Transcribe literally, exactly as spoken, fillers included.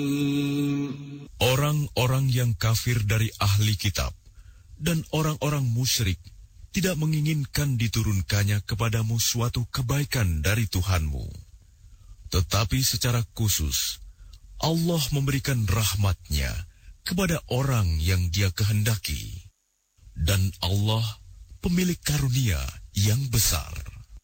Orang-orang yang kafir dari ahli kitab dan orang-orang musyrik tidak menginginkan diturunkannya kepadamu suatu kebaikan dari Tuhanmu. Tetapi secara khusus, Allah memberikan rahmat-Nya kepada orang yang Dia kehendaki. Dan Allah pemilik karunia yang besar.